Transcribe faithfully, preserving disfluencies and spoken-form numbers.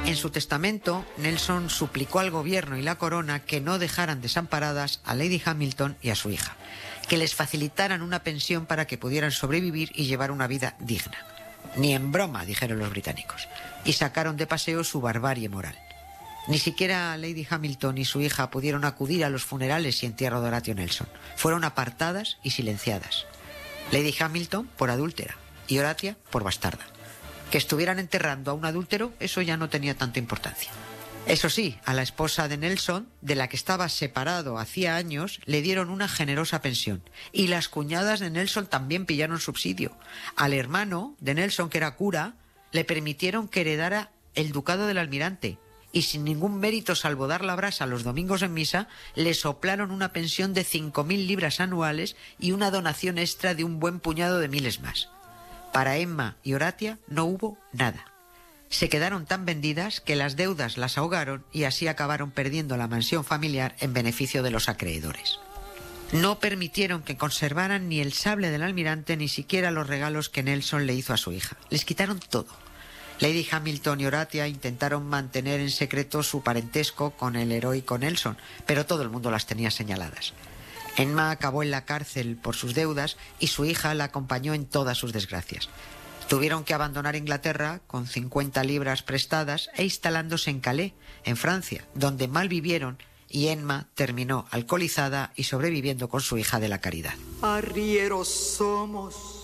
En su testamento, Nelson suplicó al gobierno y la corona que no dejaran desamparadas a Lady Hamilton y a su hija, que les facilitaran una pensión para que pudieran sobrevivir y llevar una vida digna. Ni en broma, dijeron los británicos, y sacaron de paseo su barbarie moral. Ni siquiera Lady Hamilton y su hija pudieron acudir a los funerales y entierro de Horatio Nelson. Fueron apartadas y silenciadas. Lady Hamilton por adúltera y Horatia por bastarda. Que estuvieran enterrando a un adúltero, eso ya no tenía tanta importancia. Eso sí, a la esposa de Nelson, de la que estaba separado hacía años, le dieron una generosa pensión. Y las cuñadas de Nelson también pillaron subsidio. Al hermano de Nelson, que era cura, le permitieron que heredara el ducado del Almirante. Y sin ningún mérito salvo dar la brasa los domingos en misa, le soplaron una pensión de cinco mil libras anuales y una donación extra de un buen puñado de miles más. Para Emma y Horatia no hubo nada. Se quedaron tan vendidas que las deudas las ahogaron y así acabaron perdiendo la mansión familiar en beneficio de los acreedores. No permitieron que conservaran ni el sable del almirante ni siquiera los regalos que Nelson le hizo a su hija. Les quitaron todo. Lady Hamilton y Horatia intentaron mantener en secreto su parentesco con el heroico Nelson, pero todo el mundo las tenía señaladas. Emma acabó en la cárcel por sus deudas y su hija la acompañó en todas sus desgracias. Tuvieron que abandonar Inglaterra con cincuenta libras prestadas e instalándose en Calais, en Francia, donde mal vivieron, y Emma terminó alcoholizada y sobreviviendo con su hija de la caridad. Arrieros somos